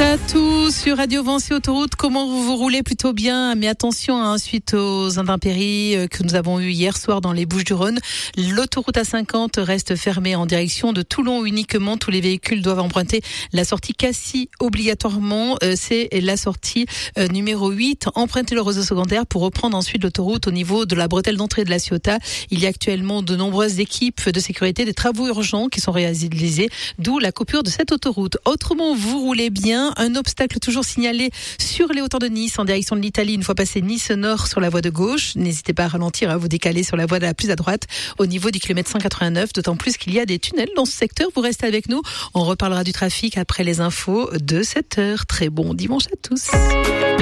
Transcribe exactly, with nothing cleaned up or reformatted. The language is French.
à tous sur Radio Vinci Autoroute. Comment vous, vous roulez? Plutôt bien, mais attention, hein, suite aux intempéries que nous avons eues hier soir dans les Bouches-du-Rhône, l'autoroute A cinquante reste fermée en direction de Toulon uniquement. Tous les véhicules doivent emprunter la sortie Cassis obligatoirement. Euh, c'est la sortie euh, numéro huit. Empruntez le réseau secondaire pour reprendre ensuite l'autoroute au niveau de la bretelle d'entrée de la Ciotat. Il y a actuellement de nombreuses équipes de sécurité, des travaux urgents qui sont réalisés, d'où la coupure de cette autoroute. Autrement, vous roulez bien. Un obstacle toujours signalé sur les hauteurs de Nice en direction de l'Italie une fois passé Nice Nord sur la voie de gauche. N'hésitez pas à ralentir, à vous décaler sur la voie la plus à droite au niveau du kilomètre cent quatre-vingt-neuf, d'autant plus qu'il y a des tunnels dans ce secteur. Vous restez avec nous. On reparlera du trafic après les infos de sept heures. Très bon dimanche à tous.